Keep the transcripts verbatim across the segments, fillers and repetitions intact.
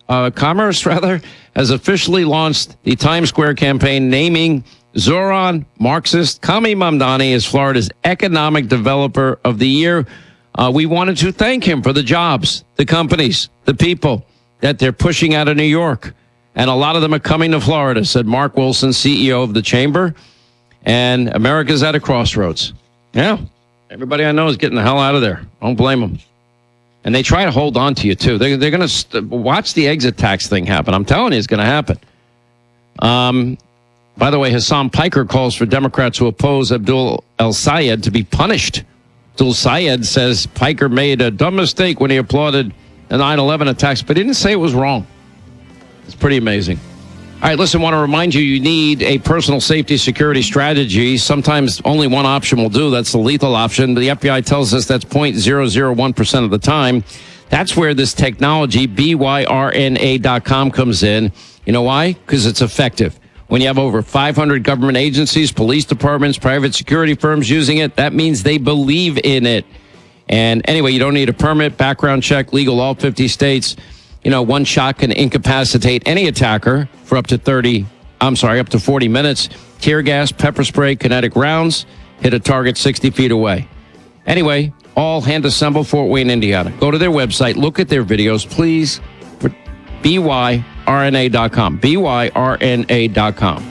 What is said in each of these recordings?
uh, Commerce, rather, has officially launched the Times Square campaign naming Zoran Marxist Kami Mamdani as Florida's Economic Developer of the Year. Uh, we wanted to thank him for the jobs, the companies, the people that they're pushing out of New York. And a lot of them are coming to Florida, said Mark Wilson, C E O of the Chamber. And America's at a crossroads. Yeah, everybody I know is getting the hell out of there. Don't blame them. And they try to hold on to you, too. They're, they're going to st- watch the exit tax thing happen. I'm telling you, it's going to happen. Um, by the way, Hassan Piker calls for Democrats who oppose Abdul El-Sayed to be punished. Abdul Sayed says Piker made a dumb mistake when he applauded the nine eleven attacks, but he didn't say it was wrong. It's pretty amazing. All right, listen, I want to remind you, you need a personal safety security strategy. Sometimes only one option will do. That's the lethal option. The F B I tells us that's zero point zero zero one percent of the time. That's where this technology, B Y R N A dot com, comes in. You know why? Because it's effective. When you have over five hundred government agencies, police departments, private security firms using it, that means they believe in it. And anyway, you don't need a permit, background check, legal all fifty states. You know, one shot can incapacitate any attacker for up to thirty, I'm sorry, up to forty minutes. Tear gas, pepper spray, kinetic rounds, hit a target sixty feet away. Anyway, all hand assembled, Fort Wayne, Indiana. Go to their website, look at their videos, please. B Y R N A dot com. B Y R N A dot com.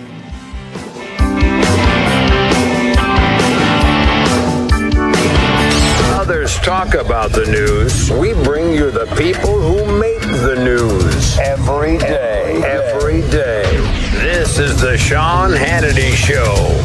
Others talk about the news. We bring you the people who make the news. Every day. Every day. This is the Sean Hannity Show.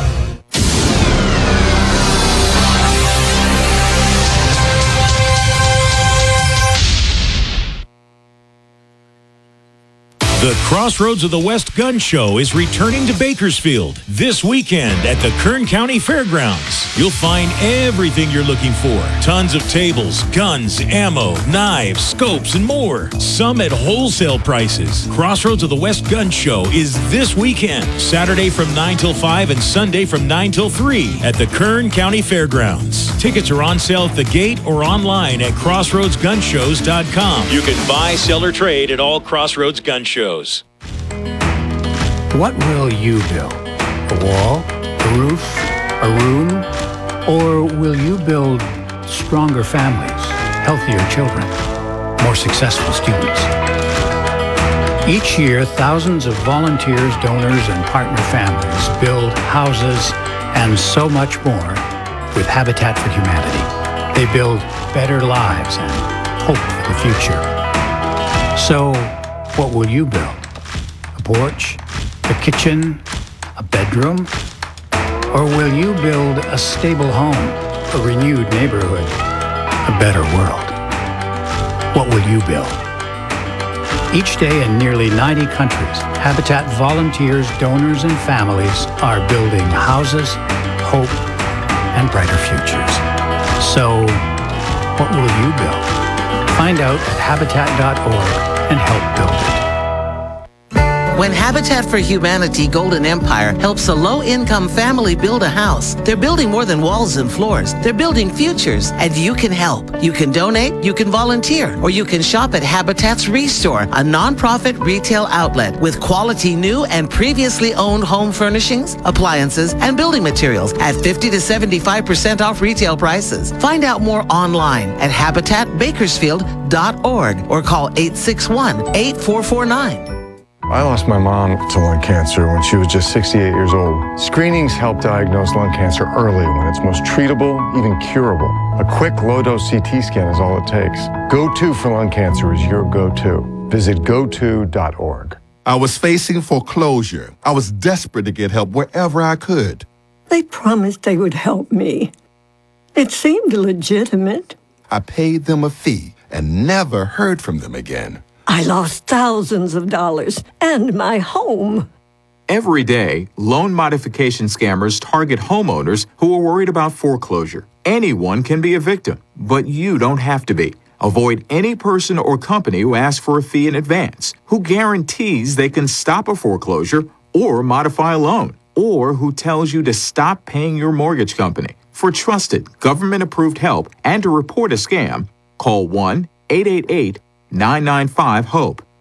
The Crossroads of the West Gun Show is returning to Bakersfield this weekend at the Kern County Fairgrounds. You'll find everything you're looking for. Tons of tables, guns, ammo, knives, scopes, and more. Some at wholesale prices. Crossroads of the West Gun Show is this weekend, Saturday from nine till five and Sunday from nine till three at the Kern County Fairgrounds. Tickets are on sale at the gate or online at crossroads gun shows dot com. You can buy, sell, or trade at all Crossroads Gun Shows. What will you build? A wall? A roof? A room? Or will you build stronger families, healthier children, more successful students? Each year, thousands of volunteers, donors, and partner families build houses and so much more with Habitat for Humanity. They build better lives and hope for the future. So, what will you build? A porch? A kitchen? A bedroom? Or will you build a stable home, a renewed neighborhood, a better world? What will you build? Each day in nearly ninety countries, Habitat volunteers, donors, and families are building houses, hope, and brighter futures. So, what will you build? Find out at habitat dot org. and help build it. When Habitat for Humanity Golden Empire helps a low-income family build a house, they're building more than walls and floors. They're building futures, and you can help. You can donate, you can volunteer, or you can shop at Habitat's Restore, a nonprofit retail outlet with quality new and previously owned home furnishings, appliances, and building materials at fifty to seventy-five percent off retail prices. Find out more online at habitat bakersfield dot org or call eight six one, eight four four nine. I lost my mom to lung cancer when she was just sixty-eight years old. Screenings help diagnose lung cancer early when it's most treatable, even curable. A quick low-dose C T scan is all it takes. Go To for lung cancer is your go-to. Visit go to dot org. I was facing foreclosure. I was desperate to get help wherever I could. They promised they would help me. It seemed legitimate. I paid them a fee and never heard from them again. I lost thousands of dollars and my home. Every day, loan modification scammers target homeowners who are worried about foreclosure. Anyone can be a victim, but you don't have to be. Avoid any person or company who asks for a fee in advance, who guarantees they can stop a foreclosure or modify a loan, or who tells you to stop paying your mortgage company. For trusted, government-approved help and to report a scam, call one eight eight eight, nine nine five, HOPE.